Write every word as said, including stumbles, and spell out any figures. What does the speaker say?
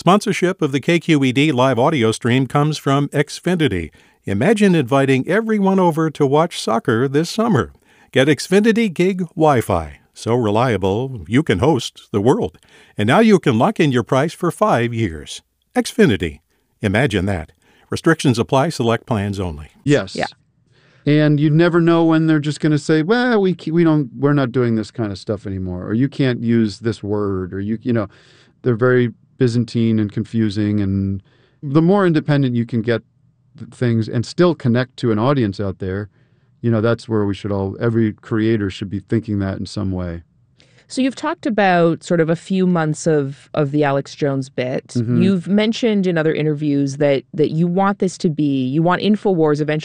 Sponsorship of the K Q E D live audio stream comes from Xfinity. Imagine inviting everyone over to watch soccer this summer. Get Xfinity Gig Wi-Fi. So reliable, you can host the world. And now you can lock in your price for five years. Xfinity. Imagine that. Restrictions apply. Select plans only. Yes. Yeah. And you never know when they're just going to say, well, we we don't, we're not doing this kind of stuff anymore. Or you can't use this word. Or, you you know, they're very Byzantine and confusing. And the more independent you can get things and still connect to an audience out there, you know, that's where we should all, every creator should be thinking that in some way. So you've talked about sort of a few months of, of the Alex Jones bit. Mm-hmm. You've mentioned in other interviews that that you want this to be, you want InfoWars eventually